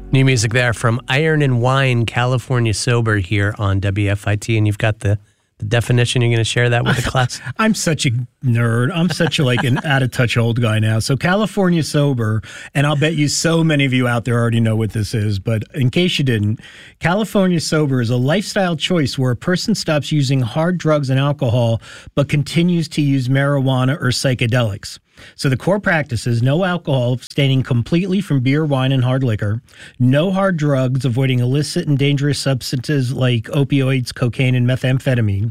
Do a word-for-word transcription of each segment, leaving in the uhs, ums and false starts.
New music there from Iron and Wine, California Sober here on W F I T. And you've got the, the definition. You're going to share that with the class? I'm such a nerd. I'm such a, like an out-of-touch old guy now. So California Sober, and I'll bet you so many of you out there already know what this is, but in case you didn't, California Sober is a lifestyle choice where a person stops using hard drugs and alcohol but continues to use marijuana or psychedelics. So the core practices: no alcohol, abstaining completely from beer, wine, and hard liquor; no hard drugs, avoiding illicit and dangerous substances like opioids, cocaine, and methamphetamine;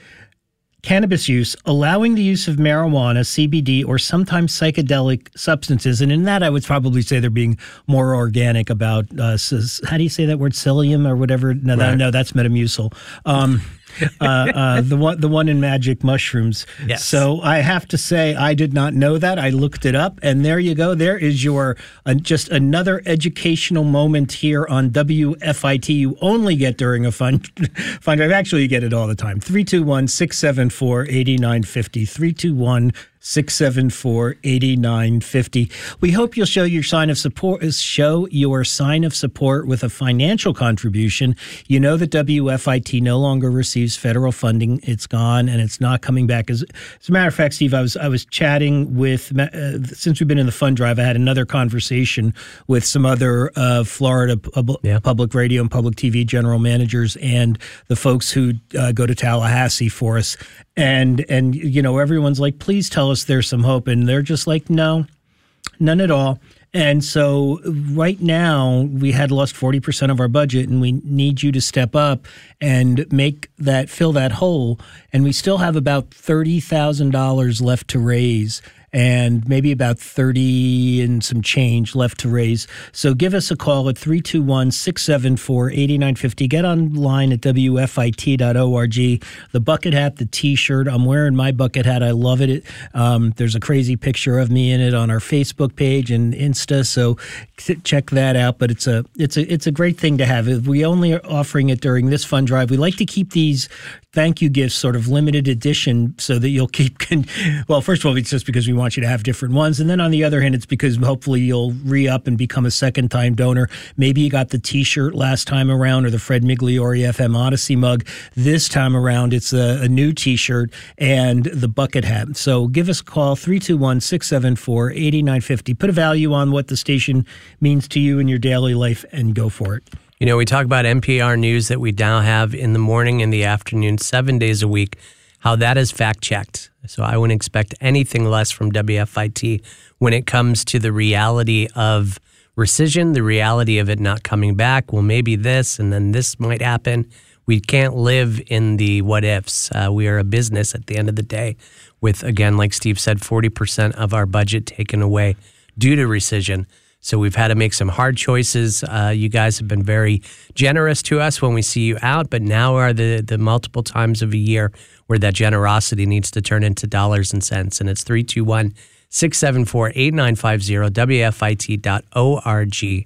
cannabis use, allowing the use of marijuana, C B D, or sometimes psychedelic substances. And in that, I would probably say they're being more organic about, uh, how do you say that word, psyllium or whatever? No, right. that, no that's Metamucil. Um uh, uh, the one, the one in magic mushrooms. Yes. So I have to say, I did not know that. I looked it up, and there you go. There is your uh, just another educational moment here on W F I T. You only get during a fun, fun drive. Actually, you get it all the time. three two one, six seven four, eight nine five zero. three two one, six seven four, eight nine five zero. We hope you'll show your sign of support. Show your sign of support with a financial contribution. You know that W F I T no longer receives federal funding. It's gone, and it's not coming back. As, as a matter of fact, Steve, I was I was chatting with uh, since we've been in the fund drive, I had another conversation with some other uh, Florida pub- yeah. public radio and public T V general managers and the folks who uh, go to Tallahassee for us. And, and you know, everyone's like, please tell us there's some hope. And they're just like, no, none at all. And so right now we had lost forty percent of our budget, and we need you to step up and make that, fill that hole. And we still have about thirty thousand dollars left to raise, and maybe about thirty and some change left to raise. So give us a call at three two one, six seven four, eight nine five zero. Get online at W F I T dot org. The bucket hat, the T-shirt. I'm wearing my bucket hat. I love it. Um, there's a crazy picture of me in it on our Facebook page and Insta, so check that out. But it's a it's a it's a great thing to have. We only are offering it during this fund drive. We like to keep these thank you gifts sort of limited edition so that you'll keep con- well, first of all, it's just because we want you to have different ones, and then on the other hand, it's because hopefully you'll re-up and become a second time donor. Maybe you got the T-shirt last time around or the Fred Migliori F M Odyssey mug. This time around it's a, a new T-shirt and the bucket hat. So give us a call, three two one, six seven four, eight nine five zero. Put a value on what the station means to you in your daily life and go for it. You know, we talk about N P R News that we now have in the morning and the afternoon, seven days a week, how that is fact-checked. So I wouldn't expect anything less from W F I T when it comes to the reality of rescission, the reality of it not coming back. Well, maybe this, and then this might happen. We can't live in the what-ifs. Uh, we are a business at the end of the day with, again, like Steve said, forty percent of our budget taken away due to rescission. So we've had to make some hard choices. Uh, you guys have been very generous to us when we see you out, but now are the, the multiple times of a year where that generosity needs to turn into dollars and cents. And it's three two one, six seven four, eight nine five zero, W F I T dot org.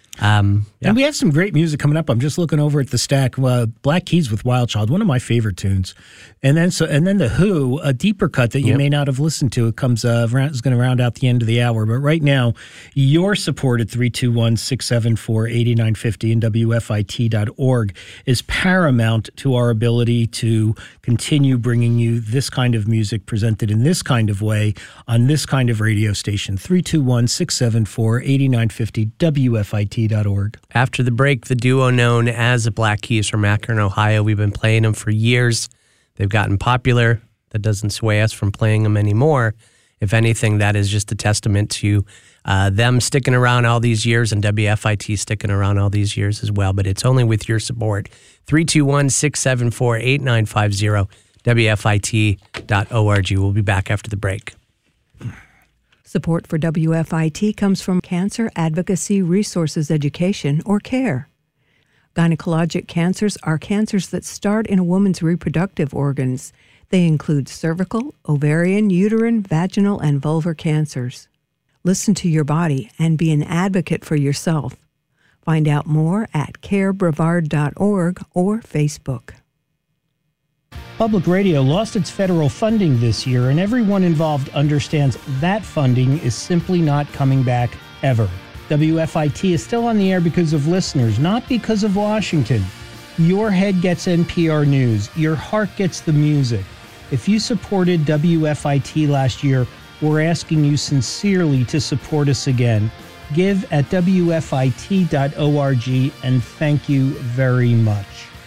Um, yeah. And we have some great music coming up. I'm just looking over at the stack. Uh, Black Keys with Wild Child, one of my favorite tunes. And then so, and then The Who, a deeper cut that you yep. may not have listened to. It comes uh, is going to round out the end of the hour. But right now, your support at three two one, six seven four, eight nine five zero and W F I T dot org is paramount to our ability to continue bringing you this kind of music presented in this kind of way on this kind of radio station. three two one, six seven four, eight nine five zero, W F I T dot org. After the break, the duo known as the Black Keys from Akron, Ohio. We've been playing them for years. They've gotten popular. That doesn't sway us from playing them anymore. If anything, that is just a testament to uh, them sticking around all these years and W F I T sticking around all these years as well. But it's only with your support. three two one, six seven four, eight nine five zero, W F I T dot org. We'll be back after the break. Support for W F I T comes from Cancer Advocacy Resources Education, or CARE. Gynecologic cancers are cancers that start in a woman's reproductive organs. They include cervical, ovarian, uterine, vaginal, and vulvar cancers. Listen to your body and be an advocate for yourself. Find out more at care brevard dot org or Facebook. Public radio lost its federal funding this year, and everyone involved understands that funding is simply not coming back ever. W F I T is still on the air because of listeners, not because of Washington. Your head gets N P R News. Your heart gets the music. If you supported W F I T last year, we're asking you sincerely to support us again. Give at W F I T dot org, and thank you very much.